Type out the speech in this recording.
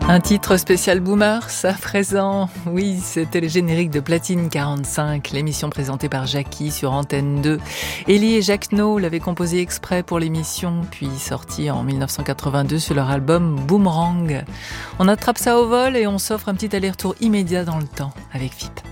Un titre spécial Boomers à présent. Oui, c'était le générique de Platine 45, l'émission présentée par Jackie sur Antenne 2. Elie et Jacques No l'avaient composé exprès pour l'émission, puis sorti en 1982 sur leur album Boomerang. On attrape ça au vol et on s'offre un petit aller-retour immédiat dans le temps avec VIP.